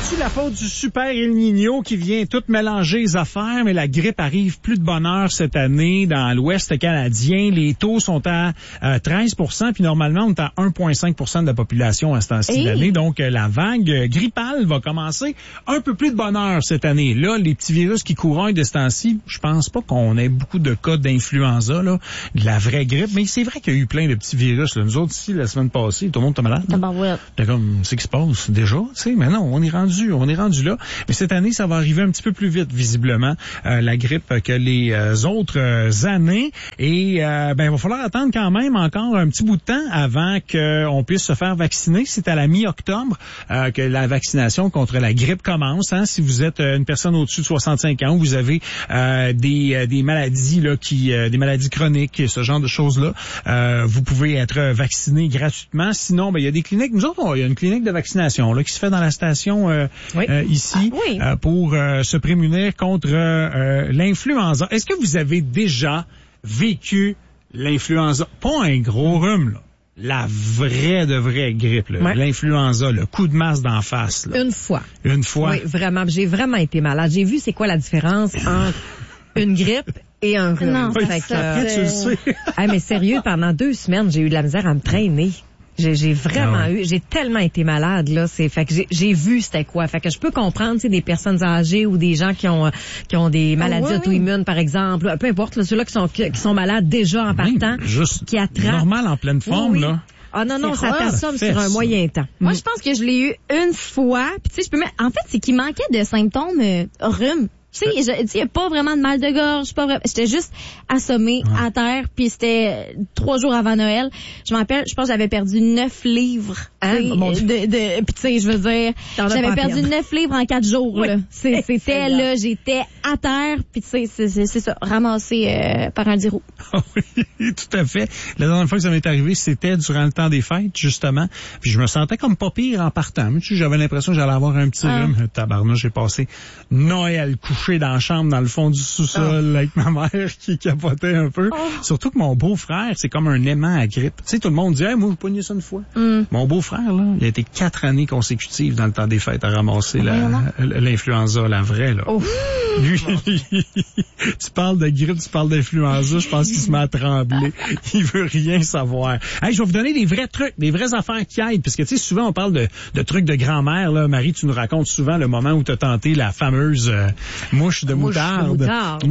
C'est-tu la faute du super El Niño qui vient tout mélanger les affaires, mais la grippe arrive plus de bonne heure cette année dans l'Ouest canadien. Les taux sont à 13%, puis normalement, on est à 1,5% de la population à ce temps-ci d'année. Donc, la vague grippale va commencer un peu plus de bonne heure cette année. Là, les petits virus qui couronnent de ce temps-ci, je pense pas qu'on ait beaucoup de cas d'influenza, là, de la vraie grippe, mais c'est vrai qu'il y a eu plein de petits virus. Là. Nous autres, ici, la semaine passée, tout le monde était malade. T'es comme, c'est ce qui se passe déjà, tu sais, mais non, on est rendu là. Mais cette année, ça va arriver un petit peu plus vite, visiblement, la grippe que les autres années. Et il va falloir attendre quand même encore un petit bout de temps avant qu'on puisse se faire vacciner. C'est à la mi-octobre que la vaccination contre la grippe commence. Hein. Si vous êtes une personne au-dessus de 65 ans, vous avez des maladies là des maladies chroniques, ce genre de choses-là, vous pouvez être vacciné gratuitement. Sinon, il y a des cliniques. Nous autres, il y a une clinique de vaccination là qui se fait dans la station ici pour se prémunir contre l'influenza. Est-ce que vous avez déjà vécu l'influenza? Pas un gros rhume, là. La vraie grippe, là. L'influenza, le coup de masse d'en face. Là. Une fois. Oui, vraiment. J'ai vraiment été malade. J'ai vu c'est quoi la différence entre une grippe et un rhume. Non, tu le sais. Mais sérieux, pendant 2 semaines, j'ai eu de la misère à me traîner. J'ai vraiment j'ai tellement été malade, là. Fait que j'ai vu c'était quoi. Fait que je peux comprendre, tu sais, des personnes âgées ou des gens qui ont des maladies auto-immunes, par exemple. Peu importe, là, ceux-là qui sont malades déjà en partant. Juste qui attrapent. Normal en pleine forme, là. Ah non, ça t'assomme sur un moyen temps. Moi, je pense que je l'ai eu une fois. Puis tu sais, en fait, c'est qu'il manquait de symptômes rhume. Tu sais, il n'y a pas vraiment de mal de gorge, pas vraiment. J'étais juste assommée à terre, puis c'était 3 jours avant Noël. Je m'en rappelle, je pense que j'avais perdu 9 livres. Puis tu sais, je veux dire, j'avais perdu 9 livres en 4 jours. Là. C'était là, j'étais à terre, puis tu sais, c'est ça, ramassé par un 10 roues. Oui, tout à fait. La dernière fois que ça m'est arrivé, c'était durant le temps des fêtes, justement. Puis je me sentais comme pas pire en partant. J'avais l'impression que j'allais avoir un petit rhume. Tabarnouche, j'ai passé Noël couché dans la chambre, dans le fond du sous-sol, avec ma mère qui capotait un peu. Surtout que mon beau-frère, c'est comme un aimant à grippe. Tu sais, tout le monde dit, moi, j'ai pogné ça une fois. Mon beau-frère, là, il a été 4 années consécutives dans le temps des fêtes à ramasser l'influenza, la vraie, là. Lui, tu parles de grippe, tu parles d'influenza, je pense qu'il se met à trembler. Il veut rien savoir. Hey, je vais vous donner des vrais trucs, des vraies affaires qui aident, parce que, tu sais, souvent, on parle de trucs de grand-mère, là. Marie, tu nous racontes souvent le moment où tu as tenté la fameuse mouche de moutarde.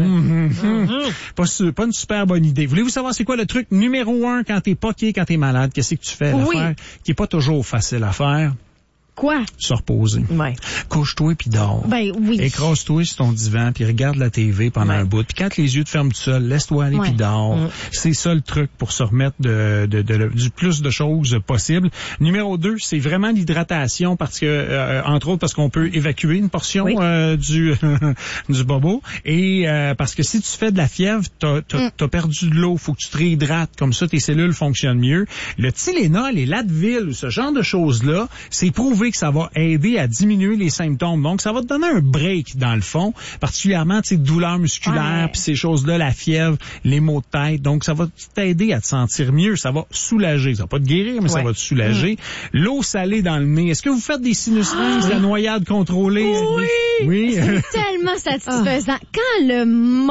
Pas une super bonne idée. Voulez-vous savoir c'est quoi le truc numéro 1 quand t'es poqué, quand t'es malade? Qu'est-ce que tu fais? L'affaire qui est pas toujours facile à faire. Quoi? Se reposer. Couche-toi puis dors. Écrase-toi sur ton divan puis regarde la TV pendant un bout. Puis quand les yeux te ferment tout seul, laisse-toi aller puis dors. C'est ça le truc pour se remettre du plus de choses possible. Numéro 2, c'est vraiment l'hydratation parce que, entre autres, parce qu'on peut évacuer une portion du bobo. Et parce que si tu fais de la fièvre, t'as perdu de l'eau. Faut que tu te réhydrates. Comme ça, tes cellules fonctionnent mieux. Le Tylenol et l'Advil ou ce genre de choses-là, c'est prouvé que ça va aider à diminuer les symptômes. Donc, ça va te donner un break, dans le fond, particulièrement, tu sais, douleurs musculaires, puis ces choses-là, la fièvre, les maux de tête. Donc, ça va t'aider à te sentir mieux. Ça va soulager. Ça va pas te guérir, mais ça va te soulager. L'eau salée dans le nez. Est-ce que vous faites des sinus-rhinges, de la noyade contrôlée? Oui. C'est tellement satisfaisant. Quand le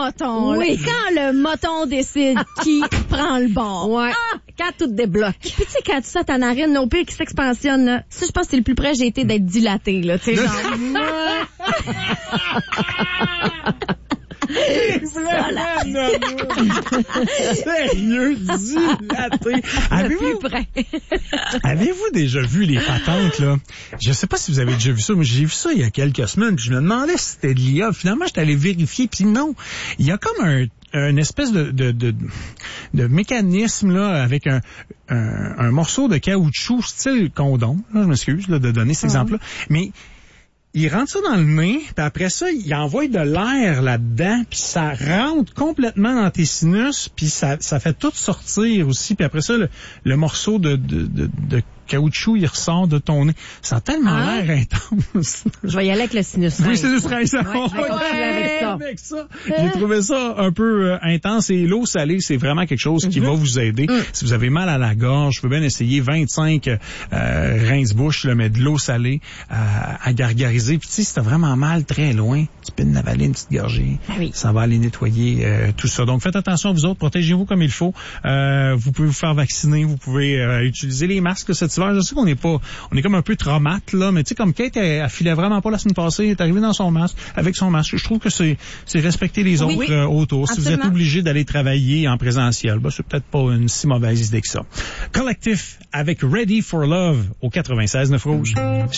moton décide qui prend le bord. Quand tout débloque. Puis tu sais, quand tu sens ta narine, au pire qui s'expansionne, là, ça, je pense que c'est le plus près j'ai été d'être dilatée, là, tu sais, genre. Sérieux, dilaté. Avez-vous déjà vu les patentes, là? Je sais pas si vous avez déjà vu ça, mais j'ai vu ça il y a quelques semaines, puis je me demandais si c'était de l'IA. Finalement, j'étais allé vérifier, puis non. Il y a comme une espèce de mécanisme, là, avec un morceau de caoutchouc, style condom, là, je m'excuse, là, de donner cet exemple-là, mais il rentre ça dans le nez, puis après ça, il envoie de l'air là-dedans, puis ça rentre complètement dans tes sinus, puis ça fait tout sortir aussi, puis après ça, le morceau de caoutchouc, il ressort de ton nez. Ça a tellement l'air intense. Je vais y aller avec le sinus Oui, sinus rince. Ouais, je vais continuer avec ça. J'ai trouvé ça un peu intense et l'eau salée, c'est vraiment quelque chose qui va vous aider. Si vous avez mal à la gorge, je peux bien essayer 25 rince-bouche, mais de l'eau salée à gargariser. Puis si t'as vraiment mal très loin, tu peux en avaler une petite gorgée. Oui. Ça va aller nettoyer tout ça. Donc faites attention vous autres, protégez-vous comme il faut. Vous pouvez vous faire vacciner, vous pouvez utiliser les masques cet hiver. Je sais qu'on on est comme un peu traumate là, mais tu sais comme Kate elle filait vraiment pas la semaine passée, elle est arrivée dans son masque, avec son masque. Je trouve que c'est respecter les autres autour. Si Absolument. vous êtes obligé d'aller travailler en présentiel, c'est peut-être pas une si mauvaise idée que ça. Collectif avec Ready for Love au 96.9 Rouge.